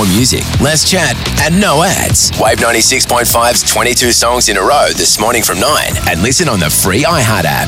More music, less chat, and no ads. Wave 96.5's 22 songs in a row this morning from 9. And listen on the free iHeart app.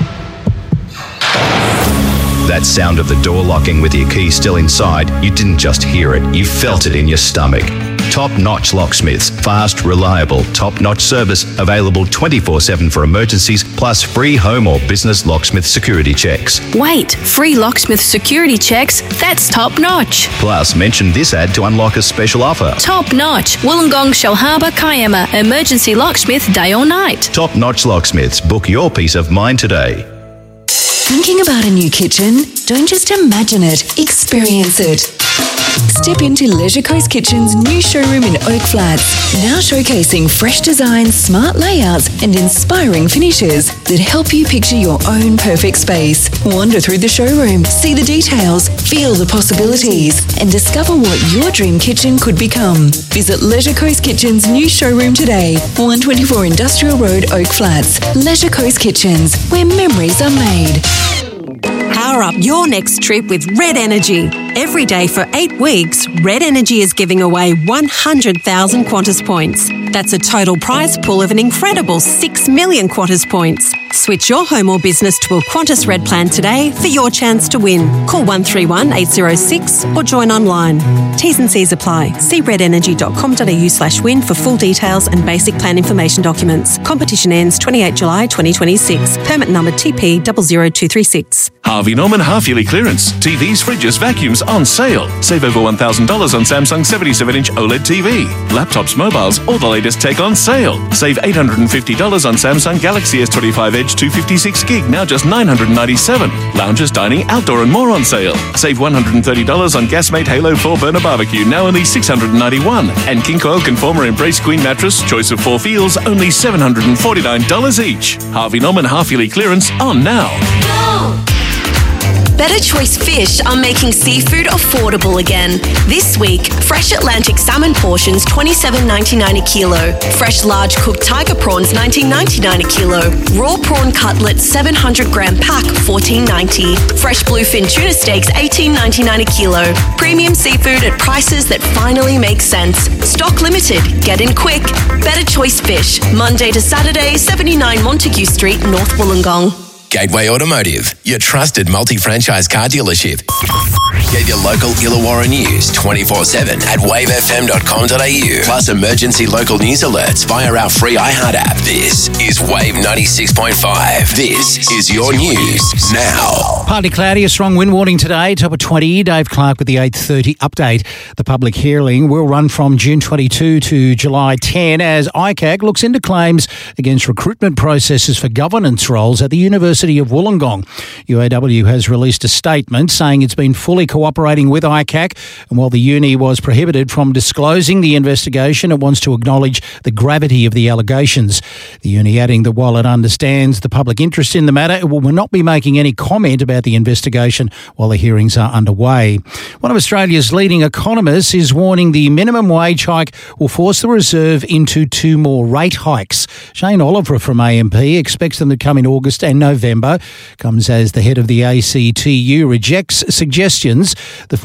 That sound of the door locking with your key still inside, you didn't just hear it, you felt it in your stomach. Top-notch locksmiths, fast, reliable, top-notch service, available 24/7 for emergencies, plus free home or business locksmith security checks. Wait, free locksmith security checks? That's top-notch. Plus, mention this ad to unlock a special offer. Top-notch, Wollongong, Shellharbour, Kiama, emergency locksmith day or night. Top-notch locksmiths, book your peace of mind today. Thinking about a new kitchen? Don't just imagine it, experience it. Step into Leisure Coast Kitchen's new showroom in Oak Flats, now showcasing fresh designs, smart layouts and inspiring finishes that help you picture your own perfect space. Wander through the showroom, see the details, feel the possibilities and discover what your dream kitchen could become. Visit Leisure Coast Kitchen's new showroom today, 124 Industrial Road, Oak Flats. Leisure Coast Kitchens, where memories are made. Power up your next trip with Red Energy. Every day for 8 weeks, Red Energy is giving away 100,000 Qantas points. That's a total prize pool of an incredible 6 million Qantas points. Switch your home or business to a Qantas Red plan today for your chance to win. Call 131 806 or join online. T's and C's apply. See redenergy.com.au/win for full details and basic plan information documents. Competition ends 28 July 2026. Permit number TP 00236. Harvey Norman half-yearly clearance. TVs, fridges, vacuums on sale. Save over $1,000 on Samsung 77-inch OLED TV. Laptops, mobiles, all the latest tech on sale. Save $850 on Samsung Galaxy S25 Edge 256GB, now just $997. Lounges, dining, outdoor and more on sale. Save $130 on Gasmate Halo 4 Burner Barbecue, now only $691. And King Coil Conformer Embrace Queen Mattress, choice of 4 feels, only $749 each. Harvey Norman half-yearly clearance on now. Better Choice Fish are making seafood affordable again. This week, fresh Atlantic salmon portions $27.99 a kilo. Fresh large cooked tiger prawns $19.99 a kilo. Raw prawn cutlets 700 gram pack $14.90. Fresh bluefin tuna steaks $18.99 a kilo. Premium seafood at prices that finally make sense. Stock limited. Get in quick. Better Choice Fish. Monday to Saturday, 79 Montague Street, North Wollongong. Gateway Automotive, your trusted multi-franchise car dealership. Get your local Illawarra news 24/7 at wavefm.com.au. Plus emergency local news alerts via our free iHeart app. This is Wave 96.5. This is your news now. Partly cloudy, a strong wind warning today. Top of 20. Dave Clark with the 8:30 update. The public hearing will run from June 22 to July 10 as ICAC looks into claims against recruitment processes for governance roles at the University of Wollongong. UAW has released a statement saying it's been fully cooperating with ICAC, and while the uni was prohibited from disclosing the investigation, it wants to acknowledge the gravity of the allegations. The uni adding that while it understands the public interest in the matter, it will not be making any comment about the investigation while the hearings are underway. One of Australia's leading economists is warning the minimum wage hike will force the Reserve into 2 more rate hikes. Shane Oliver from AMP expects them to come in August and November. Comes as the head of the ACTU rejects suggestions the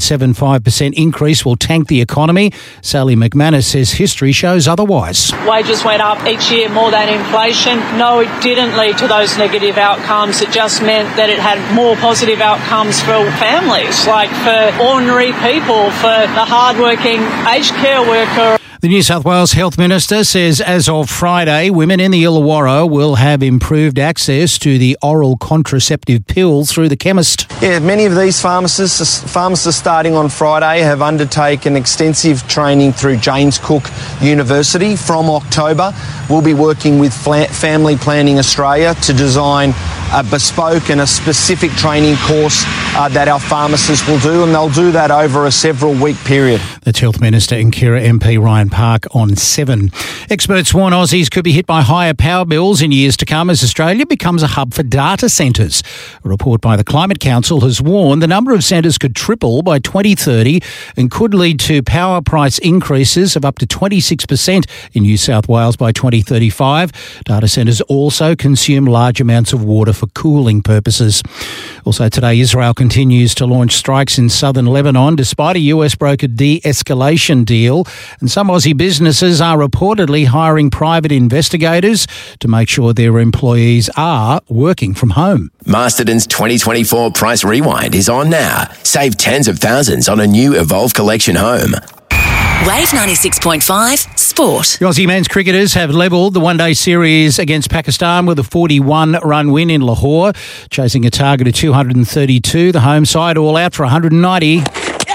4.75% increase will tank the economy. Sally McManus says history shows otherwise. Wages went up each year more than inflation. No, it didn't lead to those negative outcomes. It just meant that it had more positive outcomes for families, like for ordinary people, for the hardworking aged care worker. The New South Wales Health Minister says as of Friday, women in the Illawarra will have improved access to the oral contraceptive pill through the chemist. Yeah, many of these pharmacists starting on Friday have undertaken extensive training through James Cook University. From October, we'll be working with Family Planning Australia to design a bespoke and a specific training course that our pharmacists will do, and they'll do that over a several-week period. That's Health Minister and Kira MP Ryan Park on 7. Experts warn Aussies could be hit by higher power bills in years to come as Australia becomes a hub for data centres. A report by the Climate Council has warned the number of centres could triple by 2030 and could lead to power price increases of up to 26% in New South Wales by 2035. Data centres also consume large amounts of water for for cooling purposes. Also today, Israel continues to launch strikes in southern Lebanon despite a US brokered de-escalation deal. And some Aussie businesses are reportedly hiring private investigators to make sure their employees are working from home. Masterton's 2024 Price Rewind is on now. Save tens of thousands on a new Evolve Collection home. Wave 96.5 Sport. The Aussie men's cricketers have levelled the one-day series against Pakistan with a 41-run win in Lahore, chasing a target of 232. The home side all out for 190.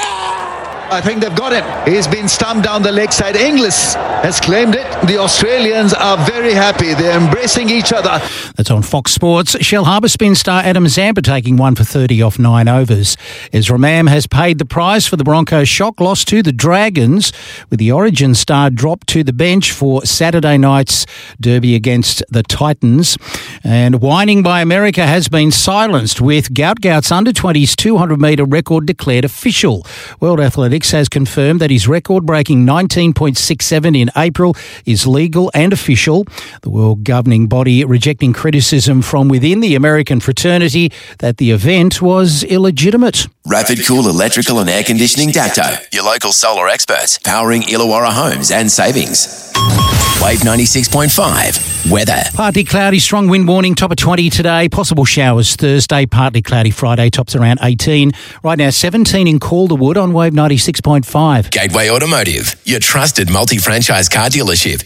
I think they've got him. He's been stumped down the leg side. Inglis has claimed it. The Australians are very happy. They're embracing each other. That's on Fox Sports. Shell Harbour spin star Adam Zampa taking 1 for 30 off 9 overs. Ezra Mam has paid the price for the Broncos' shock loss to the Dragons, with the Origin star dropped to the bench for Saturday night's derby against the Titans. And whining by America has been silenced, with Gout's under-20s 200-metre record declared official. World Athletics has confirmed that his record-breaking 19.67 in April is legal and official. The world governing body rejecting criticism from within the American fraternity that the event was illegitimate. Rapid Cool Electrical and Air Conditioning Dapto, your local solar experts, powering Illawarra homes and savings. Wave 96.5 weather. Partly cloudy, strong wind warning, top of 20 today. Possible showers Thursday, partly cloudy Friday, tops around 18. Right now 17 in Calderwood on Wave 96.5. Gateway Automotive, your trusted multi-franchise car dealership.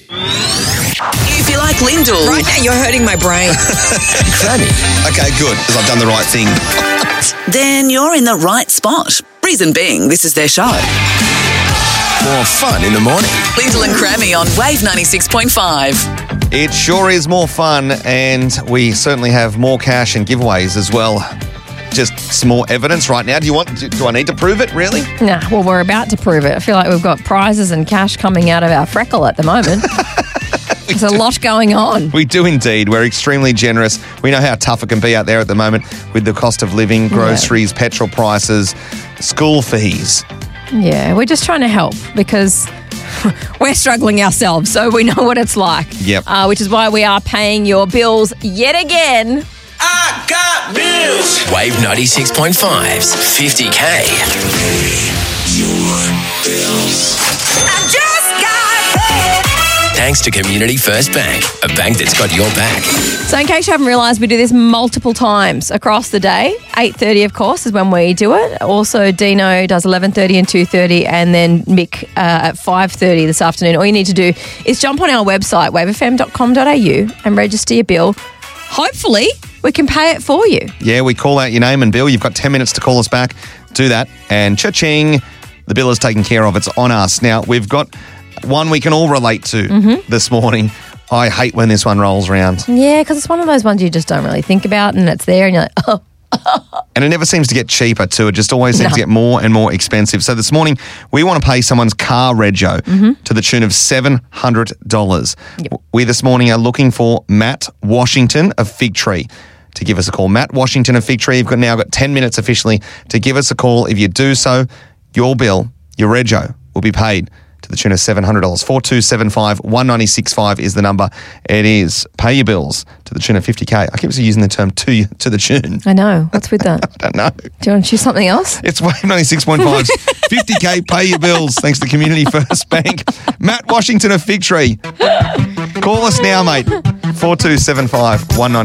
If you like Lyndall. Right now you're hurting my brain. Cranny. Okay, good, because I've done the right thing. Then you're in the right spot. Reason being, this is their show. More fun in the morning. Lyndall and Crammy on Wave 96.5. It sure is more fun, and we certainly have more cash and giveaways as well. Just some more evidence right now. Do I need to prove it, really? Nah, well, we're about to prove it. I feel like we've got prizes and cash coming out of our freckle at the moment. There's a lot going on. We do indeed. We're extremely generous. We know how tough it can be out there at the moment with the cost of living, groceries, petrol prices, school fees. Yeah, we're just trying to help because we're struggling ourselves, so we know what it's like. Yep. Which is why we are paying your bills yet again. I got bills. Wave 96.5's 50K. Your bills. I just got paid. Thanks to Community First Bank, a bank that's got your back. So in case you haven't realised, we do this multiple times across the day. 8:30, of course, is when we do it. Also, Dino does 11:30 and 2:30, and then Mick at 5:30 this afternoon. All you need to do is jump on our website, wavefm.com.au, and register your bill. Hopefully, we can pay it for you. Yeah, we call out your name and bill. You've got 10 minutes to call us back. Do that, and cha-ching, the bill is taken care of. It's on us. Now, we've got one we can all relate to this morning. I hate when this one rolls around. Yeah, because it's one of those ones you just don't really think about, and it's there, and you're like, oh. And it never seems to get cheaper too. It just always seems to get more and more expensive. So this morning, we want to pay someone's car rego to the tune of $700. Yep. We this morning are looking for Matt Washington of Fig Tree to give us a call. Matt Washington of Fig Tree, you've now got 10 minutes officially to give us a call. If you do so, your bill, your rego, will be paid to the tune of $700. 4275 1965 is the number. It is pay your bills to the tune of 50K. I keep using the term to the tune. I know. What's with that? I don't know. Do you want to choose something else? It's Wave 96.5's 50K pay your bills thanks to Community First Bank. Matt Washington of Fig Tree. Call us now, mate. 4275 1965.